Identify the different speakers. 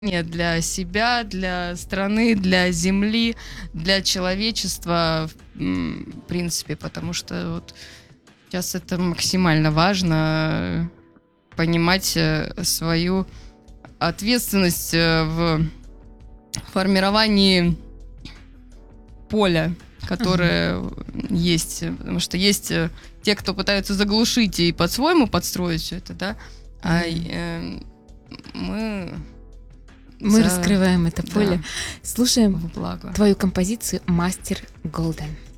Speaker 1: Нет, для себя, для страны, для Земли, для человечества, в принципе, потому что вот сейчас это максимально важно понимать свою ответственность в формировании поля, которое есть, потому что есть те, кто пытаются заглушить и по-своему подстроить все это, да, а мы
Speaker 2: раскрываем это поле.
Speaker 1: Да,
Speaker 2: Слушаем
Speaker 1: во благо.
Speaker 2: твою композицию «Мастер Голден».